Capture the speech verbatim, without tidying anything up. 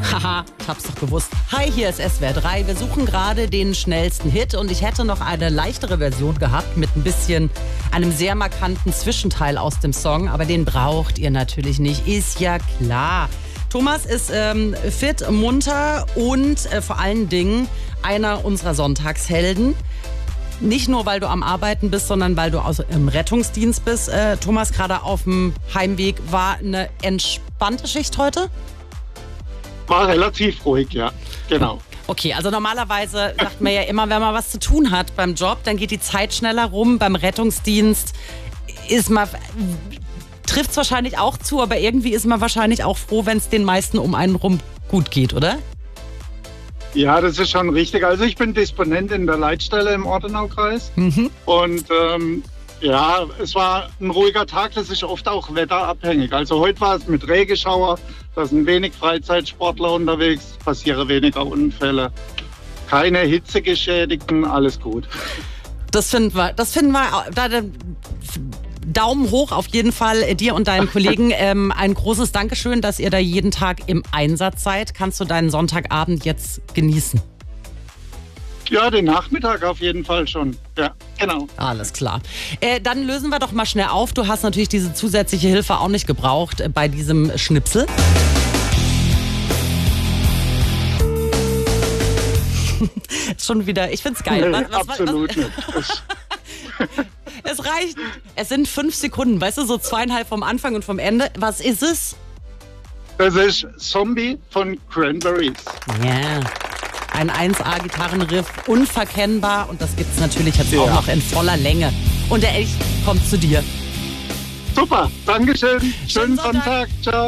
Haha, ich hab's doch gewusst. Hi, hier ist S W R drei. Wir suchen gerade den schnellsten Hit und ich hätte noch eine leichtere Version gehabt mit ein bisschen einem sehr markanten Zwischenteil aus dem Song, aber den braucht ihr natürlich nicht, ist ja klar. Thomas ist ähm, fit, munter und äh, vor allen Dingen einer unserer Sonntagshelden. Nicht nur, weil du am Arbeiten bist, sondern weil du aus, im Rettungsdienst bist. Äh, Thomas, gerade auf dem Heimweg, war eine entspannte Schicht heute? War relativ ruhig, ja, genau. Okay, also normalerweise sagt man ja immer, wenn man was zu tun hat beim Job, dann geht die Zeit schneller rum. Beim Rettungsdienst ist man, trifft es wahrscheinlich auch zu, aber irgendwie ist man wahrscheinlich auch froh, wenn es den meisten um einen rum gut geht, oder? Ja, das ist schon richtig. Also ich bin Disponent in der Leitstelle im Ortenaukreis. Mhm. Und ähm, ja, es war ein ruhiger Tag. Das ist oft auch wetterabhängig. Also heute war es mit Regenschauer. Da sind wenig Freizeitsportler unterwegs, passieren weniger Unfälle. Keine Hitzegeschädigten, alles gut. Das finden wir, das finden wir, da, Daumen hoch auf jeden Fall dir und deinen Kollegen. Ähm, ein großes Dankeschön, dass ihr da jeden Tag im Einsatz seid. Kannst du deinen Sonntagabend jetzt genießen? Ja, den Nachmittag auf jeden Fall schon. Ja, genau. Alles klar. Äh, dann lösen wir doch mal schnell auf. Du hast natürlich diese zusätzliche Hilfe auch nicht gebraucht äh, bei diesem Schnipsel. Schon wieder, ich find's geil. Nee, was, was, absolut was, nicht. Es reicht. Es sind fünf Sekunden, weißt du, so zweieinhalb vom Anfang und vom Ende. Was ist es? Das ist Zombie von Cranberries. Ja. Yeah. Ein eins A-Gitarrenriff, unverkennbar. Und das gibt's natürlich jetzt ja auch noch in voller Länge. Und der Elch kommt zu dir. Super, Dankeschön. Schönen, Schönen Sonntag. Sonntag. Ciao.